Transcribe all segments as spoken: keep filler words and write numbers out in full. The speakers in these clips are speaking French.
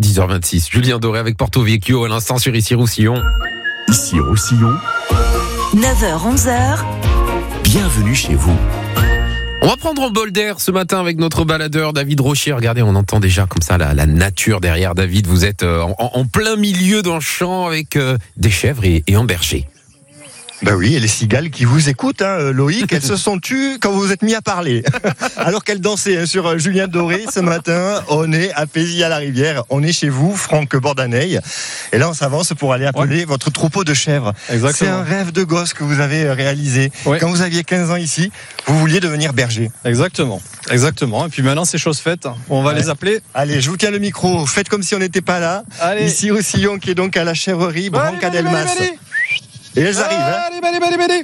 dix heures vingt-six. Julien Doré avec Porto Vecchio à l'instant sur Ici Roussillon. Ici Roussillon. neuf heures onze heures. Bienvenue chez vous. On va prendre un bol d'air ce matin avec notre baladeur David Rocher. Regardez, on entend déjà comme ça la, la nature derrière David. Vous êtes euh, en, en plein milieu d'un champ avec euh, des chèvres et, et un berger. Ben oui, et les cigales qui vous écoutent, hein, Loïc, elles se sont tues quand vous vous êtes mis à parler. Alors qu'elles dansaient hein, sur Julien Doré ce matin, on est à Pézilla-la-Rivière, on est chez vous, Franck Bordaneil. Et là, on s'avance pour aller appeler ouais. votre troupeau de chèvres. Exactement. C'est un rêve de gosse que vous avez réalisé. Ouais. Quand vous aviez quinze ans ici, vous vouliez devenir berger. Exactement, exactement. Et puis maintenant, c'est chose faite. On va ouais. les appeler. Allez, je vous tiens le micro. Faites comme si on n'était pas là. Allez. Ici Roussillon, qui est donc à la chèvrerie Branca Delmas. Et elles arrivent, hein. Allez, allez, allez, allez.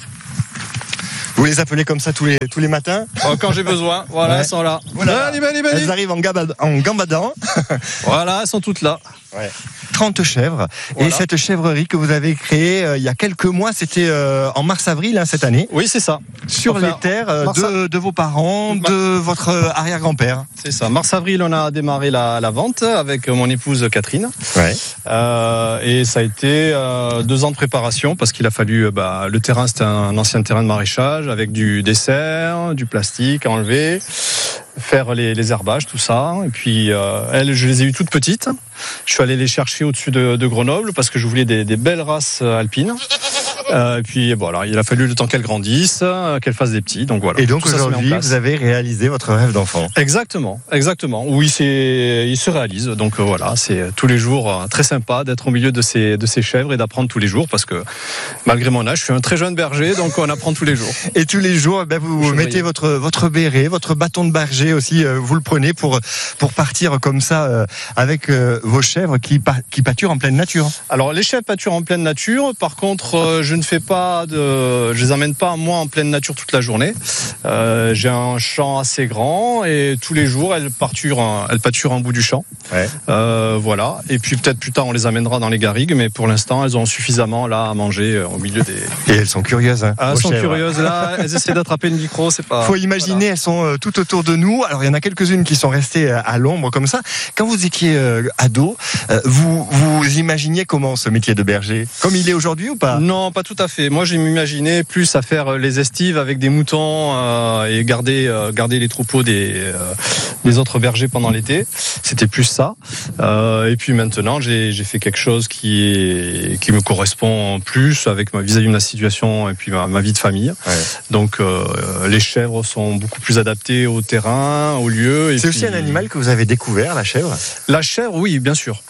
Vous les appelez comme ça tous les, tous les matins? Oh, quand j'ai besoin, voilà, ouais. Elles sont là. Voilà. Allez, allez, allez. Elles arrivent en, gambad- en gambadant. Voilà, elles sont toutes là. Ouais. trente chèvres. Voilà. Et cette chèvrerie que vous avez créée euh, il y a quelques mois, c'était euh, en mars-avril hein, cette année. Oui, c'est ça. Sur enfin, les terres euh, de, de vos parents, Mar- de votre euh, arrière-grand-père. C'est ça. Mars-avril, on a démarré la, la vente avec mon épouse Catherine. Ouais. Euh, et ça a été euh, deux ans de préparation parce qu'il a fallu. Bah, le terrain, c'était un ancien terrain de maraîchage avec du dessert, du plastique à enlever, faire les, les herbages, tout ça. Et puis, euh, elles, je les ai eues toutes petites. Je suis allé les chercher au-dessus de, de Grenoble parce que je voulais des, des belles races alpines. Euh, et puis voilà, il a fallu le temps qu'elles grandissent, qu'elles fassent des petits. Donc voilà. Et donc aujourd'hui, vous avez réalisé votre rêve d'enfant. Exactement, exactement. Oui, c'est, il se réalise. Donc euh, voilà, c'est tous les jours euh, très sympa d'être au milieu de ces de ces chèvres et d'apprendre tous les jours parce que malgré mon âge, je suis un très jeune berger, donc on apprend tous les jours. Et tous les jours, ben vous je mettez votre votre béret, votre bâton de berger aussi, euh, vous le prenez pour pour partir comme ça euh, avec euh, vos chèvres qui qui pâturent en pleine nature. Alors les chèvres pâturent en pleine nature. Par contre, euh, je ne fais pas de, je les emmène pas moi en pleine nature toute la journée. Euh, j'ai un champ assez grand et tous les jours elles pâturent, elles pâturent en bout du champ. Ouais. Euh, voilà. Et puis peut-être plus tard on les amènera dans les garrigues, mais pour l'instant elles ont suffisamment là à manger au milieu des. Et elles sont curieuses. Hein, ah, elles sont chèvres. curieuses là. Elles essaient d'attraper le micro, c'est pas. Faut imaginer, voilà. Elles sont euh, tout autour de nous. Alors il y en a quelques-unes qui sont restées à, à l'ombre comme ça. Quand vous étiez euh, ado, euh, vous vous imaginiez comment ce métier de berger, comme il est aujourd'hui ou pas? Non, pas tout à fait. Moi, je m'imaginais plus à faire les estives avec des moutons euh, et garder euh, garder les troupeaux des euh, des autres bergers pendant l'été. C'était plus ça. Euh, et puis maintenant, j'ai j'ai fait quelque chose qui est qui me correspond plus avec ma vis-à-vis de ma situation et puis ma, ma vie de famille. Ouais. Donc, euh, les chèvres sont beaucoup plus adaptées au terrain, au lieu. Et C'est puis... aussi un animal que vous avez découvert, la chèvre? La chèvre, oui, bien sûr.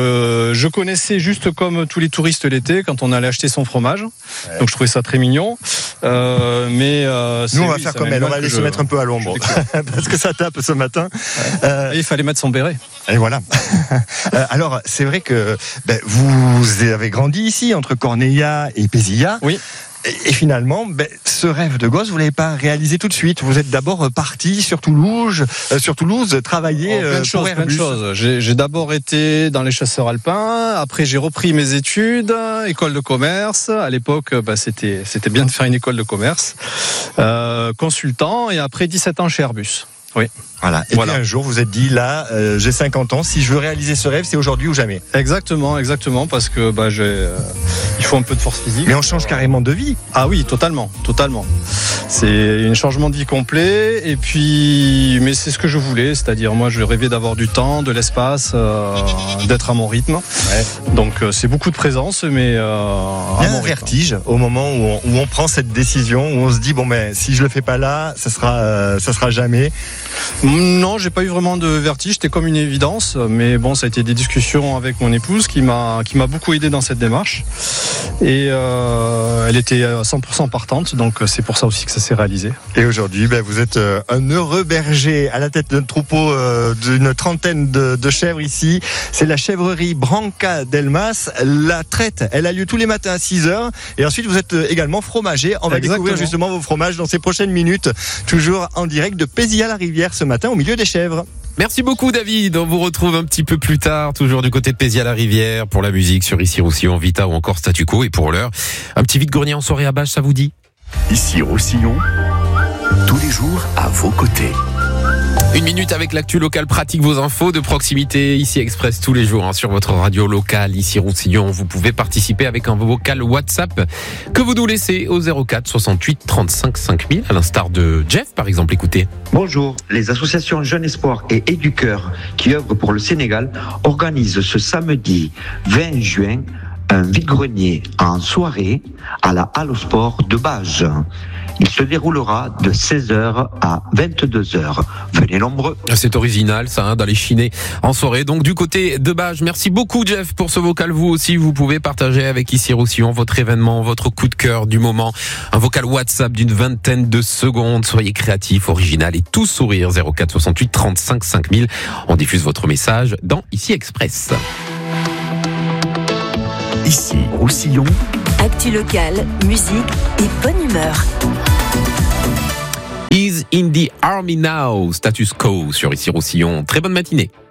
Je je connaissais juste comme tous les touristes l'été quand on allait acheter son fromage. Ouais. Donc je trouvais ça très mignon. Euh, mais euh, nous on va oui, faire comme elle, on va aller se mettre un peu à l'ombre parce que ça tape ce matin. Ouais. Euh, il fallait mettre son béret. Et voilà. euh, alors c'est vrai que ben, vous avez grandi ici entre Corneilla et Pézilla. Oui. Et finalement, ben, ce rêve de gosse, vous l'avez pas réalisé tout de suite. Vous êtes d'abord parti sur Toulouse, euh, sur Toulouse, travailler oh, plein de pour choses, Airbus. plein de choses. J'ai, j'ai d'abord été dans les chasseurs alpins. Après, j'ai repris mes études, école de commerce. À l'époque, bah, c'était c'était bien de faire une école de commerce, euh, consultant. Et après, dix-sept ans chez Airbus. Oui. Voilà. Et voilà. Puis un jour, vous êtes dit, là, euh, j'ai cinquante ans, si je veux réaliser ce rêve, c'est aujourd'hui ou jamais. Exactement, exactement, parce que bah, j'ai, euh, il faut un peu de force physique. Mais on change carrément de vie. Ah oui, totalement, totalement. C'est un changement de vie complet, et puis, mais c'est ce que je voulais, c'est-à-dire moi, je rêvais d'avoir du temps, de l'espace, euh, d'être à mon rythme. Ouais. Donc, euh, c'est beaucoup de présence, mais euh, il y a un vertige au moment où on, où on prend cette décision, où on se dit bon, mais si je le fais pas là, ça sera, euh, ça sera jamais. Non, j'ai pas eu vraiment de vertige, c'était comme une évidence, mais bon, ça a été des discussions avec mon épouse qui m'a qui m'a beaucoup aidé dans cette démarche, et euh, elle était à cent pour cent partante, donc c'est pour ça aussi que ça s'est réalisé. Et aujourd'hui, ben, vous êtes un heureux berger à la tête d'un troupeau euh, d'une trentaine de, de chèvres ici. C'est la chèvrerie Branca Delmas. La traite, elle a lieu tous les matins à six heures, et ensuite vous êtes également fromager. On va Exactement. découvrir justement vos fromages dans ces prochaines minutes, toujours en direct de Pézilla-la-Rivière ce matin au milieu des chèvres. Merci beaucoup David, on vous retrouve un petit peu plus tard, toujours du côté de Pézilla-la-Rivière pour la musique sur Ici Roussillon, Vita ou encore Statu Quo. Et pour l'heure, un petit vide-grenier en soirée à Bâche, ça vous dit? Ici Roussillon, tous les jours à vos côtés. Une minute avec l'actu locale pratique, vos infos de proximité, ici Express tous les jours hein, sur votre radio locale, ici Roussillon. Vous pouvez participer avec un vocal WhatsApp que vous nous laissez au zéro quatre soixante-huit trente-cinq cinq mille, à l'instar de Jeff par exemple, écoutez. Bonjour, les associations Jeunes Espoir et Éducœur qui œuvrent pour le Sénégal organisent ce samedi vingt juin un vide-grenier en soirée à la Halle au Sport de Bages. Il se déroulera de seize heures à vingt-deux heures. Venez nombreux. C'est original ça, hein, d'aller chiner en soirée. Donc du côté de Bages, merci beaucoup Jeff pour ce vocal. Vous aussi, vous pouvez partager avec Ici Roussillon votre événement, votre coup de cœur du moment. Un vocal WhatsApp d'une vingtaine de secondes. Soyez créatif, original et tout sourire. zéro quatre soixante-huit trente-cinq cinq mille. On diffuse votre message dans Ici Express. Ici Roussillon. Actu locale, musique et bonne humeur. Is in the army now, status quo sur Ici Roussillon. Très bonne matinée.